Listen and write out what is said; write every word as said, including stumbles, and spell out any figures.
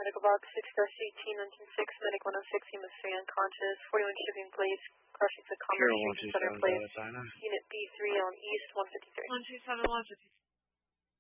medical box six dash eighteen nineteen six, medic one oh six, he must stay unconscious, forty-one shipping place, crushing to commerce, center place, unit B three on east one fifty-three. one two seven one fifty-three.